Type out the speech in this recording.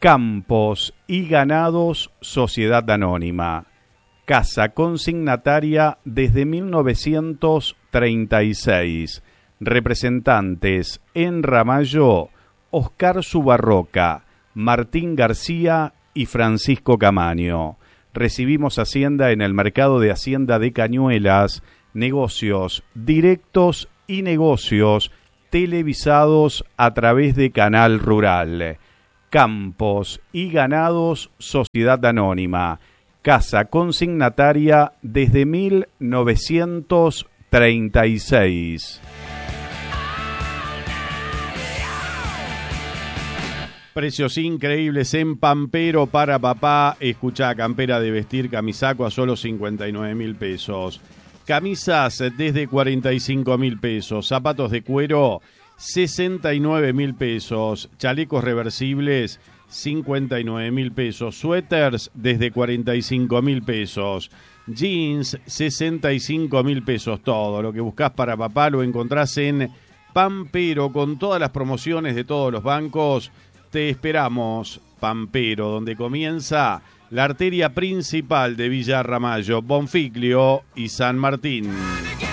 Campos y Ganados Sociedad Anónima. Casa consignataria desde 1936. Representantes en Ramallo, Oscar Subarroca, Martín García y Francisco Camaño. Recibimos Hacienda en el Mercado de Hacienda de Cañuelas, negocios directos y negocios televisados a través de Canal Rural. Campos y Ganados Sociedad Anónima. Casa consignataria desde 1936. Precios increíbles en Pampero para papá. Escuchá, campera de vestir, camisaco a solo 59.000 pesos. Camisas desde 45.000 pesos. Zapatos de cuero, 69.000 pesos. Chalecos reversibles, 59.000 pesos. Suéteres desde 45.000 pesos. Jeans, 65.000 pesos. Todo lo que buscás para papá lo encontrás en Pampero, con todas las promociones de todos los bancos. Te esperamos, Pampero, donde comienza la arteria principal de Villa Ramallo, Bonfiglio y San Martín.